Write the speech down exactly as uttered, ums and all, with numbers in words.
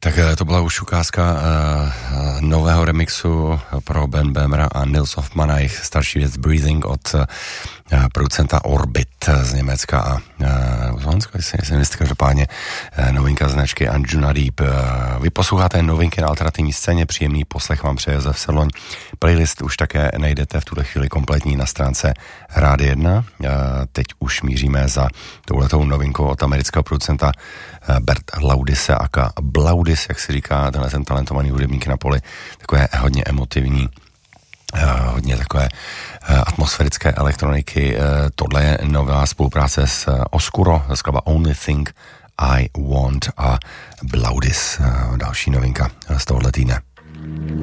Tak to byla už ukázka uh, nového remixu pro Ben Bemera a Nils Hoffmann a jejich starší věc Breathing od uh, producenta Orbit z Německa a uh, z Holandska, jestli nejste, každopádně uh, novinka značky Anjuna Deep. Uh, vy posloucháte novinky na alternativní scéně, příjemný poslech vám přeje Josef Sedloň. Playlist už také najdete v tuto chvíli kompletní na stránce Rádia jedna. Uh, teď už míříme za touhletou novinkou od amerického producenta Bert Laudise aka Blaudis, jak si říká, tenhle ten talentovaný hudebník na poli, takové hodně emotivní, hodně takové atmosférické elektroniky. Tohle je nová spolupráce s Oscuro, skladba Only Thing I Want a Blaudis, další novinka z tohohle týdne.